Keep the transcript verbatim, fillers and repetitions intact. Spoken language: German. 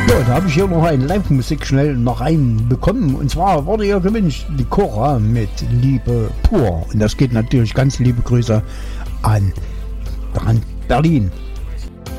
Ja, da habe ich hier noch eine Live-Musik schnell noch reinbekommen. Und zwar wurde ja gewünscht die Cora mit Liebe pur. Und das geht natürlich ganz liebe Grüße an Berlin.